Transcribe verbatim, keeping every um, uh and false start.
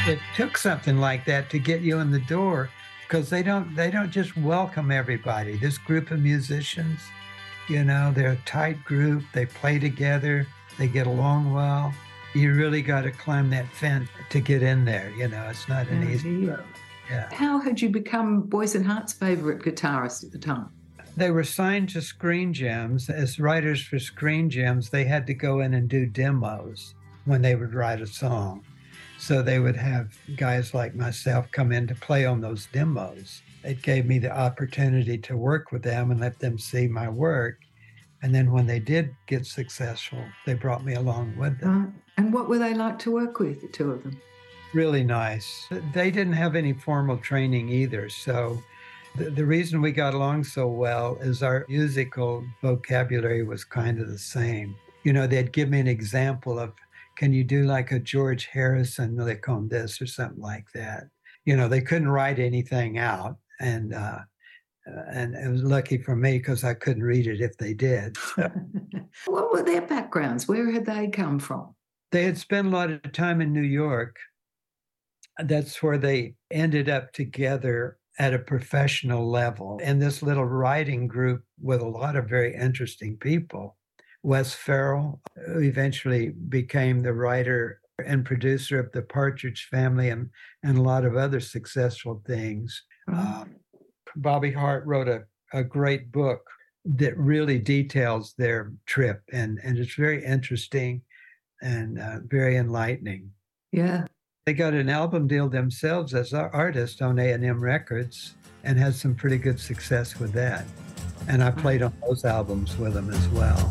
It took something like that to get you in the door because they don't they don't just welcome everybody. This group of musicians, you know, they're a tight group. They play together. They get along well. You really got to climb that fence to get in there. You know, it's not an Yeah, easy yeah. road. Yeah. How had you become Boyce and Hart's favourite guitarist at the time? They were signed to Screen Gems. As writers for Screen Gems, they had to go in and do demos when they would write a song. So they would have guys like myself come in to play on those demos. It gave me the opportunity to work with them and let them see my work. And then when they did get successful, they brought me along with them. Right. And what were they like to work with, the two of them? Really nice. They didn't have any formal training either. So the, the reason we got along so well is our musical vocabulary was kind of the same. You know, they'd give me an example of, can you do like a George Harrison lick on this or something like that? You know, they couldn't write anything out. And, uh, and it was lucky for me because I couldn't read it if they did. What were their backgrounds? Where had they come from? They had spent a lot of time in New York. That's where they ended up together at a professional level in this little writing group with a lot of very interesting people. Wes Farrell, who eventually became the writer and producer of The Partridge Family and, and a lot of other successful things. Right. Um, Bobby Hart wrote a, a great book that really details their trip, and, and it's very interesting and uh, very enlightening. Yeah. They got an album deal themselves as ar- artists on A and M Records and had some pretty good success with that. And I played on those albums with them as well.